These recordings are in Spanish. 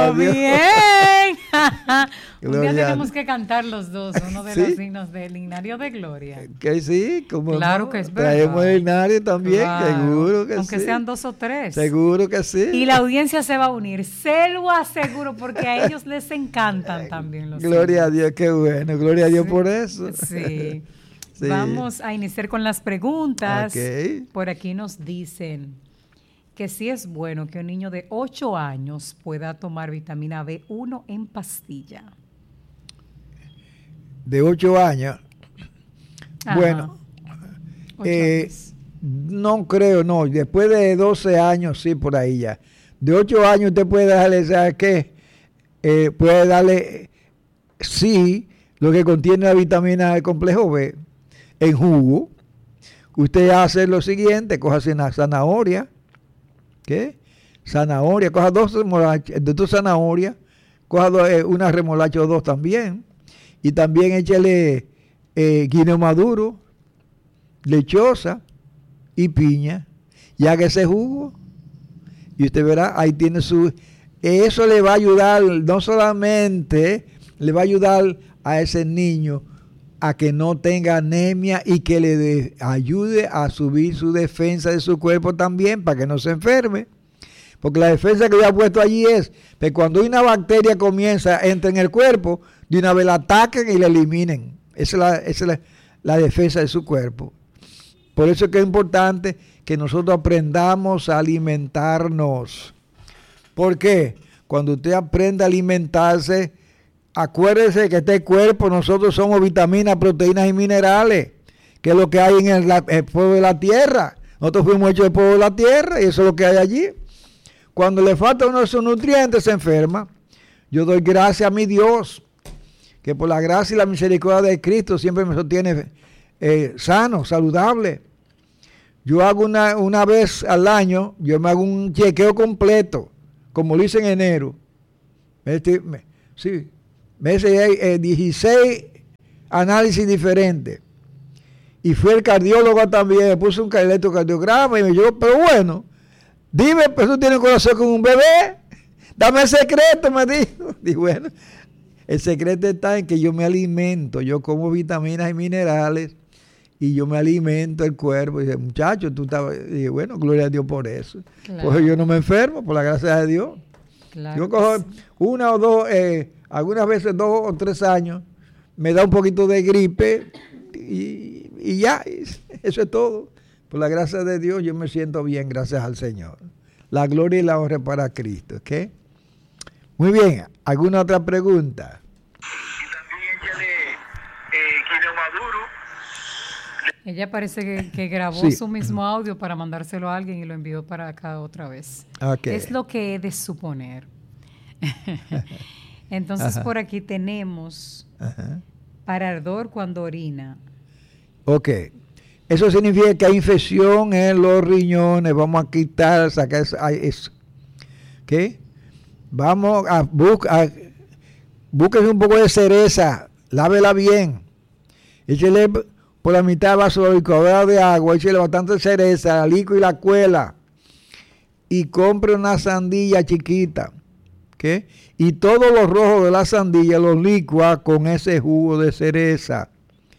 a Dios. Bien. Un día Gloria a tenemos que cantar los dos, uno de ¿Sí? los signos del Linario de Gloria. Que sí, como Claro no. que es verdad. Traemos el Linario también, Claro, seguro que aunque sí. sean 2 o 3. Seguro que sí. Y la audiencia se va a unir, se lo aseguro, porque a ellos les encantan también los Gloria a signos. Dios, qué bueno. Gloria a Dios Sí, por eso. Sí. Sí. Vamos a iniciar con las preguntas. Ok. Por aquí nos dicen que sí es bueno que un niño de 8 años pueda tomar vitamina B1 en pastilla. De 8 años. Ajá. Bueno, 8 años. no creo, no. Después de 12 años, sí, por ahí ya. De 8 años usted puede darle, ¿sabe qué? Puede darle, sí, lo que contiene la vitamina del complejo B en jugo. Usted hace lo siguiente, coja una zanahoria, ¿qué? Zanahoria, coja 2 remolachas, de tu zanahoria, coja una remolacha o 2 también, y también échale guineo maduro, lechosa y piña, y haga ese jugo, y usted verá, ahí tiene eso le va a ayudar, no solamente le va a ayudar a ese niño a que no tenga anemia y que le ayude a subir su defensa de su cuerpo también para que no se enferme. Porque la defensa que yo he puesto allí es que cuando una bacteria entra en el cuerpo, de una vez la ataquen y la eliminen. Esa es la defensa de su cuerpo. Por eso es que es importante que nosotros aprendamos a alimentarnos. ¿Por qué? Cuando usted aprende a alimentarse, acuérdese que este cuerpo, nosotros somos vitaminas, proteínas y minerales, que es lo que hay en el polvo de la tierra. Nosotros fuimos hechos de polvo de la tierra y eso es lo que hay allí. Cuando le falta uno de esos nutrientes, se enferma. Yo doy gracias a mi Dios, que por la gracia y la misericordia de Cristo siempre me sostiene sano, saludable. Yo hago una vez al año, yo me hago un chequeo completo, como lo hice en enero. Sí. Me hice 16 análisis diferentes. Y fue el cardiólogo también, me puso un electrocardiograma y me dijo, pero bueno, dime, pues tú tienes corazón como un bebé, dame el secreto, me dijo. Y bueno, el secreto está en que yo me alimento, yo como vitaminas y minerales y yo me alimento el cuerpo. Y dice, muchacho, tú estabas, y dije, bueno, gloria a Dios por eso. Claro. Pues yo no me enfermo, por la gracia de Dios. Claro Yo cojo una o dos, algunas veces 2 o 3 años, me da un poquito de gripe y ya, eso es todo. Por la gracia de Dios yo me siento bien, gracias al Señor. La gloria y la honra para Cristo, ¿ok? Muy bien, ¿alguna otra pregunta? Y también échale guineo maduro. Ella parece que grabó Sí. su mismo audio para mandárselo a alguien y lo envió para acá otra vez. Okay. Es lo que he de suponer. Entonces, Ajá. por aquí tenemos Ajá. para ardor cuando orina. Ok. Eso significa que hay infección en los riñones. Vamos a quitar, sacar eso. ¿Ok? Vamos a buscar. Búsquese un poco de cereza. Lávela bien. Échele por la mitad del vaso de licuadora de agua. Échele bastante cereza, la licua y la cuela. Y compre una sandía chiquita. ¿Ok? Y todos los rojos de la sandía los licua con ese jugo de cereza.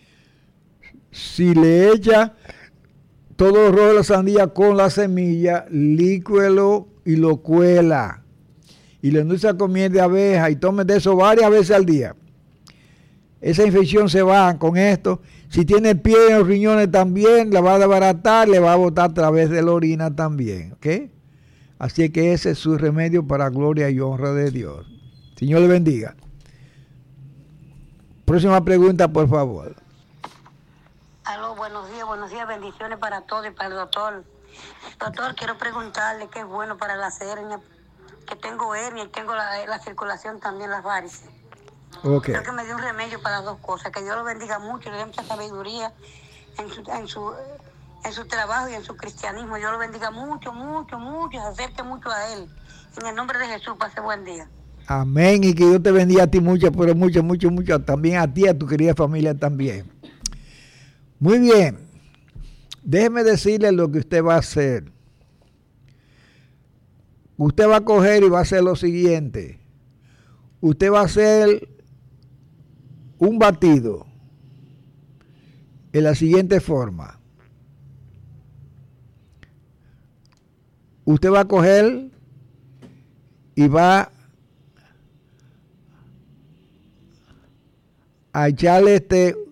Si le echa todos los rojos de la sandía con la semilla, lícuelo y lo cuela. Y le endulza con miel de abeja y tome de eso varias veces al día. Esa infección se va con esto. Si tiene pie en los riñones también, la va a desbaratar, le va a botar a través de la orina también. ¿Ok? Así que ese es su remedio para gloria y honra de Dios. Señor le bendiga. Próxima pregunta, por favor. Aló, buenos días, bendiciones para todos y para el doctor. Doctor, quiero preguntarle qué es bueno para las hernias, que tengo hernia y tengo la circulación también, las varices. Ok. Creo que me dio un remedio para las dos cosas, que Dios lo bendiga mucho, le dé mucha sabiduría en su trabajo y en su cristianismo. Dios lo bendiga mucho, se acerque mucho a Él. En el nombre de Jesús, pase buen día. Amén, y que Dios te bendiga a ti mucho, pero mucho, también a ti y a tu querida familia también. Muy bien, déjeme decirle lo que usted va a hacer. Usted va a coger y va a hacer lo siguiente. usted va a hacer un batido en la siguiente forma. Usted va a coger y va a echarle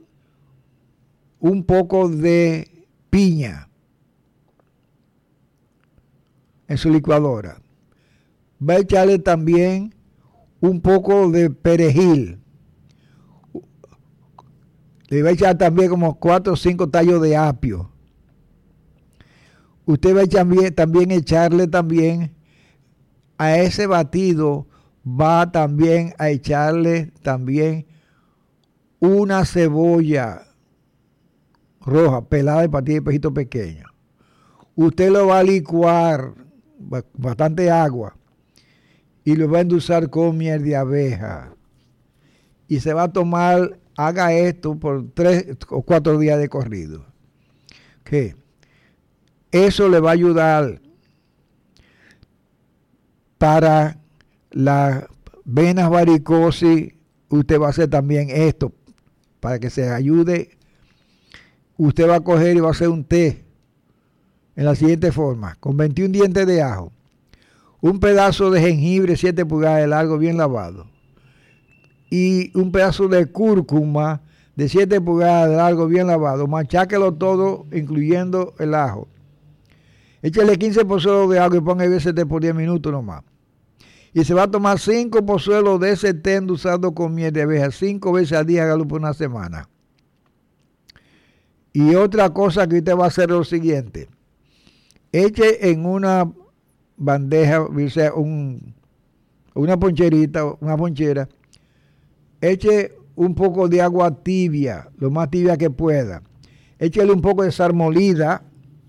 un poco de piña en su licuadora. Va a echarle también un poco de perejil. Le va a echar también como 4 o 5 tallos de apio. Usted va a también echarle también a ese batido, va también a echarle también una cebolla roja, pelada de patilla de pejito pequeño. Usted lo va a licuar, bastante agua, y lo va a endulzar con miel de abeja. Y se va a tomar, haga esto por 3 o 4 días de corrido. ¿Qué? Eso le va a ayudar para las venas varicosis. Usted va a hacer también esto para que se ayude. Usted va a coger y va a hacer un té en la siguiente forma: con 21 dientes de ajo, un pedazo de jengibre 7 pulgadas de largo bien lavado y un pedazo de cúrcuma de 7 pulgadas de largo bien lavado. Macháquelo todo, incluyendo el ajo. Échale 15 pozuelos de agua y ponga ese té por 10 minutos nomás. Y se va a tomar 5 pozuelos de ese té endulzado con miel de abeja 5 veces al día, hágalo por una semana. Y otra cosa que usted va a hacer es lo siguiente: eche en una bandeja, o sea, una ponchera, eche un poco de agua tibia, lo más tibia que pueda. Échale un poco de sal molida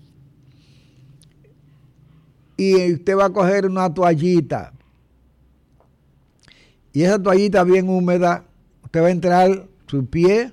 y usted va a coger una toallita. Y esa toallita bien húmeda, usted va a entrar su pie